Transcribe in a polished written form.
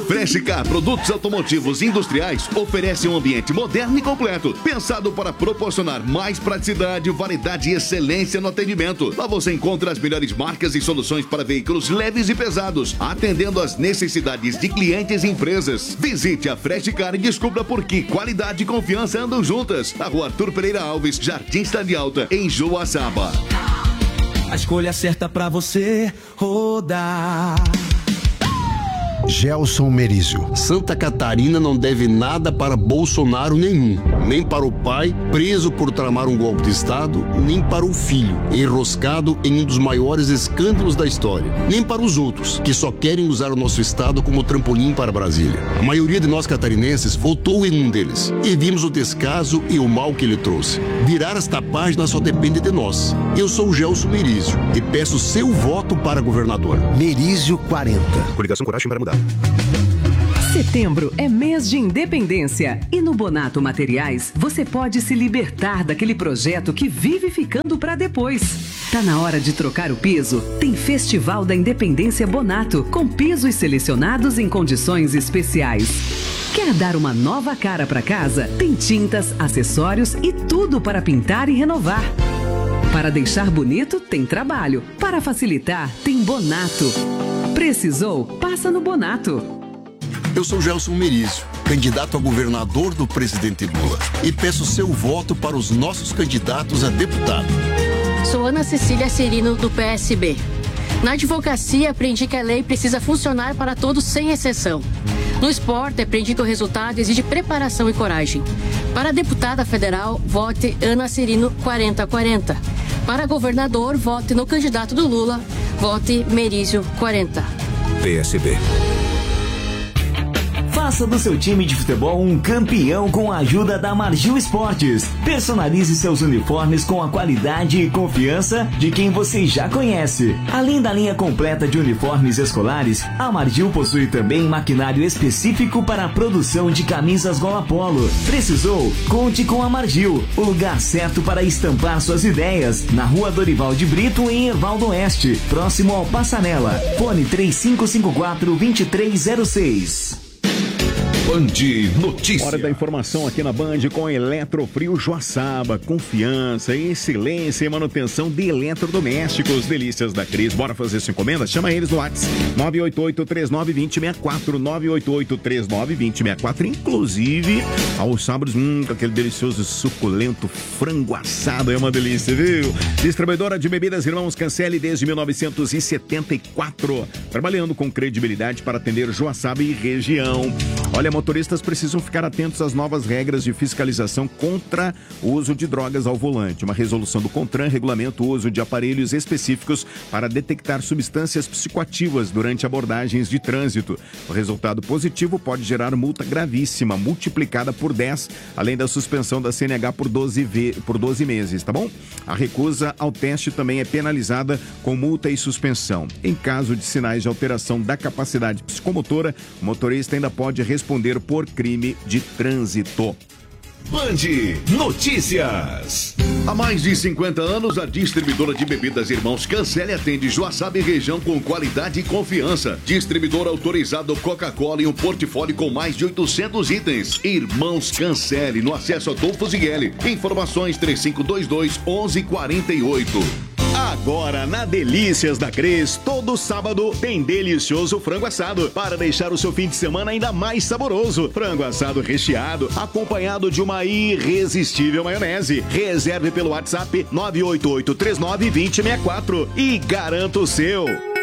Freshcar Produtos Automotivos e Industriais oferece um ambiente moderno e completo, pensado para proporcionar mais praticidade, variedade e excelência no atendimento. Lá você encontra as melhores marcas e soluções para veículos leves e pesados, atendendo às necessidades de clientes e empresas. Visite a Freshcar e descubra por que qualidade e confiança andam juntas. Na Rua Arthur Pereira Alves, Jardim Cidade Alta, em Joaçaba. A escolha certa pra você rodar. Gelson Merizio. Santa Catarina não deve nada para Bolsonaro nenhum. Nem para o pai, preso por tramar um golpe de Estado, nem para o filho, enroscado em um dos maiores escândalos da história. Nem para os outros, que só querem usar o nosso Estado como trampolim para Brasília. A maioria de nós catarinenses votou em um deles. E vimos o descaso e o mal que ele trouxe. Virar esta página só depende de nós. Eu sou o Gelson Merizio e peço seu voto para governador. Merizio 40. Coligação Coragem para Mudar. Setembro é mês de independência e no Bonato Materiais você pode se libertar daquele projeto que vive ficando para depois. Tá na hora de trocar o piso? Tem Festival da Independência Bonato, com pisos selecionados em condições especiais. Quer dar uma nova cara para casa? Tem tintas, acessórios e tudo para pintar e renovar. Para deixar bonito, tem trabalho. Para facilitar, tem Bonato. Precisou? Passa no Bonato. Eu sou Gelson Merizio, candidato a governador do presidente Lula, e peço seu voto para os nossos candidatos a deputado. Sou Ana Cecília Serino, do PSB. Na advocacia, aprendi que a lei precisa funcionar para todos sem exceção. No esporte, aprendi que o resultado exige preparação e coragem. Para deputada federal, vote Ana Serino 4040. Para governador, vote no candidato do Lula, vote Merizio 40. PSB. Faça do seu time de futebol um campeão com a ajuda da Margil Esportes. Personalize seus uniformes com a qualidade e confiança de quem você já conhece. Além da linha completa de uniformes escolares, a Margil possui também maquinário específico para a produção de camisas gola polo. Precisou? Conte com a Margil, o lugar certo para estampar suas ideias. Na Rua Dorival de Brito, em Erval do Oeste, próximo ao Passanela. Fone 3554-2306. Band Notícias. Hora da informação aqui na Band com Eletrofrio Joaçaba. Confiança, excelência e manutenção de eletrodomésticos. Delícias da Cris. Bora fazer sua encomenda? Chama eles no WhatsApp 988-39-2064. 988-39-2064. Inclusive, aos sábados, com aquele delicioso suculento frango assado. É uma delícia, viu? Distribuidora de bebidas Irmãos Cancele desde 1974. Trabalhando com credibilidade para atender Joaçaba e região. Olha, motoristas precisam ficar atentos às novas regras de fiscalização contra o uso de drogas ao volante. Uma resolução do CONTRAN regulamenta o uso de aparelhos específicos para detectar substâncias psicoativas durante abordagens de trânsito. O resultado positivo pode gerar multa gravíssima, multiplicada por 10, além da suspensão da CNH por 12 meses, tá bom? A recusa ao teste também é penalizada com multa e suspensão. Em caso de sinais de alteração da capacidade psicomotora, o motorista ainda pode responder por crime de trânsito. Band Notícias. Há mais de 50 anos, a distribuidora de bebidas Irmãos Cancele atende Joaçaba e região com qualidade e confiança. Distribuidor autorizado Coca-Cola em um portfólio com mais de 800 itens. Irmãos Cancele, no acesso Adolfo Zigueli. Informações 3522-1148. Agora, na Delícias da Cris, todo sábado tem delicioso frango assado para deixar o seu fim de semana ainda mais saboroso. Frango assado recheado, acompanhado de uma irresistível maionese. Reserve pelo WhatsApp 988392064 e garanta o seu.